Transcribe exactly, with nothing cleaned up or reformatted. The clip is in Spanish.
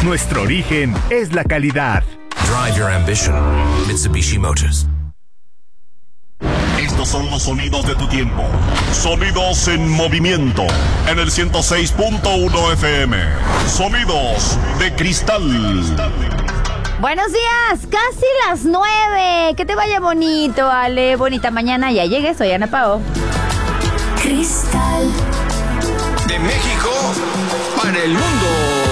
Nuestro origen es la calidad. Drive your ambition. Mitsubishi Motors. Estos son los sonidos de tu tiempo. Sonidos en movimiento. En el ciento seis punto uno F M. Sonidos de cristal. Buenos días, casi las nueve. Que te vaya bonito, Ale. Bonita mañana. Ya llegué, soy Ana Pao. Cristal. De México para el mundo.